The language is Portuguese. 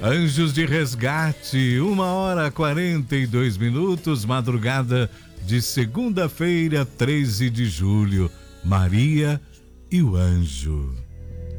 Anjos de Resgate, 1h42, madrugada de segunda-feira, 13 de julho. Maria e o Anjo.